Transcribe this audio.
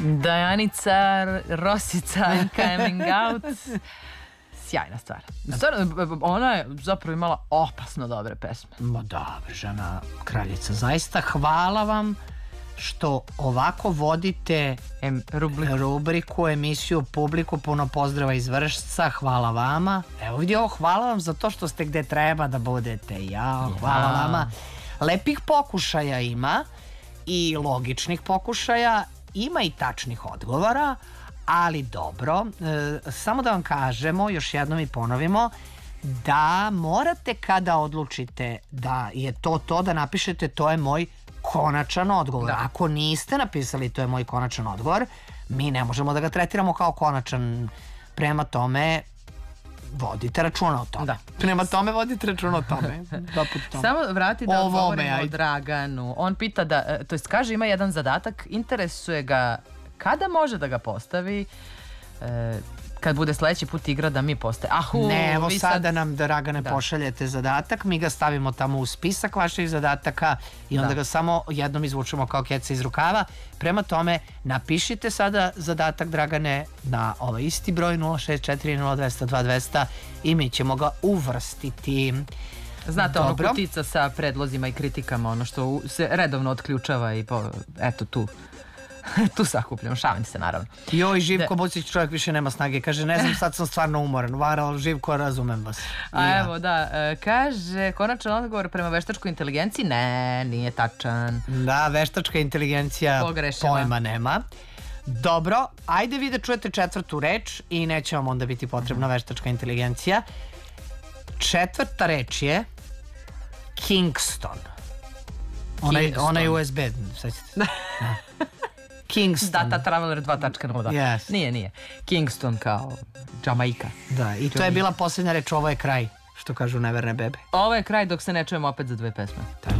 Dajanica, Rosica, I'm coming out. Sjajna stvar. Ona je zapravo imala opasno dobre pesme. Ma dobro, žena kraljica. Zaista hvala vam što ovako vodite rubriku, emisiju, publiku. Puno pozdrava iz Vršca. Hvala vama. Evo vidi ovo, hvala vam za to što ste gde treba da budete. Hvala vama. Lepih pokušaja ima i logičnih pokušaja. Ima i tačnih odgovora, ali dobro, samo da vam kažemo, još jednom i ponovimo, da morate kada odlučite da je to da napišete to je moj konačan odgovor. Da. Ako niste napisali to je moj konačan odgovor, mi ne možemo da ga tretiramo kao konačan. Prema tome, vodite računa o tome. Da. Prema tome, vodite računa o tome. Samo vrati da govorimo o Draganu. On pita da, to jest kaže ima jedan zadatak, interesuje ga kada može da ga postavi, kad bude sledeći put igra da mi postaje. Ne, evo sada nam Dragane pošaljete zadatak, mi ga stavimo tamo u spisak vaših zadataka i onda ga samo jednom izvučemo kao keca iz rukava. Prema tome, napišite sada zadatak Dragane na ovaj isti broj 0640200 i mi ćemo ga uvrstiti. Znate, ono kutica sa predlozima i kritikama, ono što se redovno otključava i eto tu sakupljam, šalim se naravno. Joj, Živko Bucić, čovjek više nema snage, kaže, ne znam, sad sam stvarno umoran. Varal, Živko, razumem vas. Evo, da, kaže, konačan odgovor prema veštačkoj inteligenciji, ne, nije tačan. Da, veštačka inteligencija pojma nema. Dobro, ajde vi da čujete četvrtu reč i neće vam onda biti potrebna veštačka inteligencija. Četvrta reč je Kingston. Ona je USB, sećate. Kingston. Data Traveler 2.0. Nije. Kingston kao Jamaika. Da, i to je bila posljednja reč, ovo je kraj, što kažu neverne bebe. Ovo je kraj dok se ne čujemo opet za dve pesme.